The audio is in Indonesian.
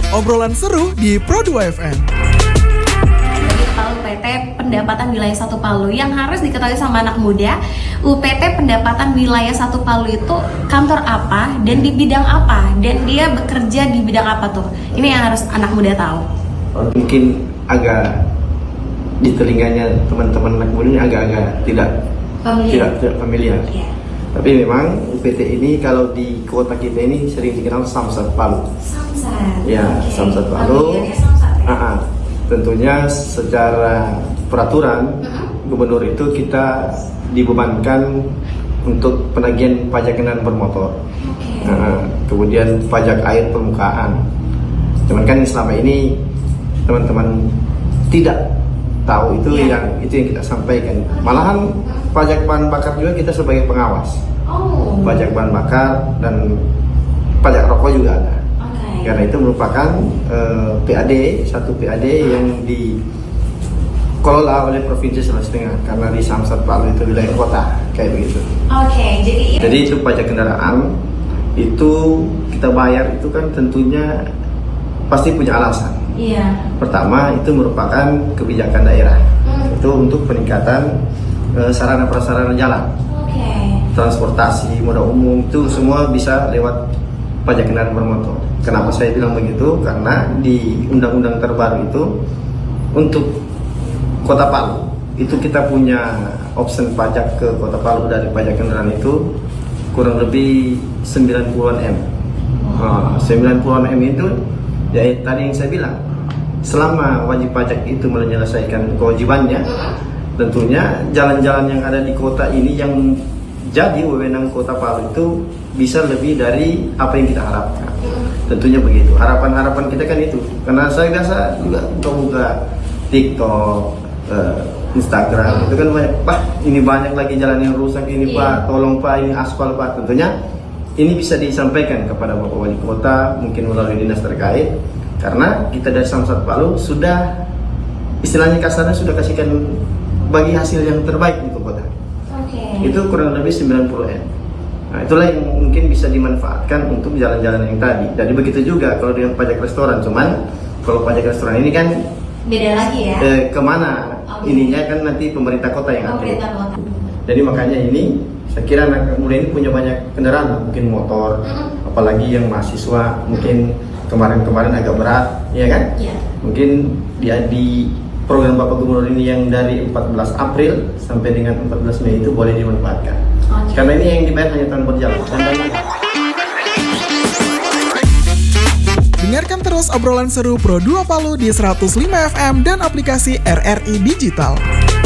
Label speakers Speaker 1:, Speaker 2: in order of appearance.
Speaker 1: obrolan seru di Pro 2 FM.
Speaker 2: Kepala UPT Pendapatan Wilayah 1 Palu yang harus diketahui sama anak muda, UPT Pendapatan Wilayah 1 Palu itu kantor apa dan di bidang apa, dan dia bekerja di bidang apa tuh? Ini yang harus anak muda tahu.
Speaker 3: Mungkin agak di telinganya teman-teman anak muda ini agak-agak tidak familiar.
Speaker 2: Yeah.
Speaker 3: Tapi memang UPT ini kalau di kota kita ini sering dikenal Samsat Palu.
Speaker 2: Samsat.
Speaker 3: Ya,
Speaker 2: Okay.
Speaker 3: Samsat Palu.
Speaker 2: Samsat, ya?
Speaker 3: Tentunya secara peraturan gubernur itu kita dibebankan untuk penagihan pajak kendaraan bermotor.
Speaker 2: Okay.
Speaker 3: Kemudian pajak air permukaan. Cuman kan selama ini teman-teman tidak tahu itu yang kita sampaikan. Malahan pajak bahan bakar juga kita sebagai pengawas.
Speaker 2: Oh.
Speaker 3: Pajak bahan bakar dan pajak rokok juga ada.
Speaker 2: Okay.
Speaker 3: Karena itu merupakan PAD, satu PAD yang dikelola oleh Provinsi Sulawesi Tengah. Karena di Samsat Palu itu wilayah kota, kayak begitu.
Speaker 2: Okay,
Speaker 3: jadi itu pajak kendaraan itu kita bayar itu kan tentunya pasti punya alasan.
Speaker 2: Iya.
Speaker 3: Pertama itu merupakan kebijakan daerah. Itu untuk peningkatan sarana prasarana jalan.
Speaker 2: Okay.
Speaker 3: Transportasi, moda umum itu semua bisa lewat pajak kendaraan bermotor. Kenapa saya bilang begitu? Karena di undang-undang terbaru itu untuk Kota Palu itu kita punya option pajak ke Kota Palu dari pajak kendaraan itu kurang lebih 90-an M. 90-an M itu ya tadi yang saya bilang, selama wajib pajak itu menyelesaikan kewajibannya, tentunya jalan-jalan yang ada di kota ini yang jadi wewenang Kota Palu itu bisa lebih dari apa yang kita harapkan. Tentunya begitu. Harapan-harapan kita kan itu. Karena saya biasa juga buka TikTok, Instagram, itu kan banyak, Pak, ini banyak lagi jalan yang rusak ini, Pak, tolong Pak, ini aspal Pak. Tentunya ini bisa disampaikan kepada Bapak Wali Kota, mungkin melalui dinas terkait, karena kita dari Samsat Palu sudah, istilahnya kasarnya sudah kasihkan bagi hasil yang terbaik untuk kota.
Speaker 2: Okay.
Speaker 3: Itu kurang lebih 90 M. Nah, itulah yang mungkin bisa dimanfaatkan untuk jalan-jalan yang tadi. Jadi begitu juga kalau dengan pajak restoran, cuman kalau pajak restoran ini kan
Speaker 2: beda lagi ya.
Speaker 3: Kemana? Ininya kan nanti pemerintah kota yang atur.
Speaker 2: Pemerintah kota.
Speaker 3: Jadi makanya ini saya kira anak muda ini punya banyak kendaraan, mungkin motor, apalagi yang mahasiswa mungkin kemarin-kemarin agak berat, ya kan?
Speaker 2: Iya.
Speaker 3: Mungkin di program Bapak Gubernur ini yang dari 14 April sampai dengan 14 Mei itu boleh dimanfaatkan.
Speaker 2: Okay.
Speaker 3: Karena ini yang dibayar hanya tahun berjalan.
Speaker 1: Dengarkan terus obrolan seru Pro 2 Palu di 105 FM dan aplikasi RRI Digital.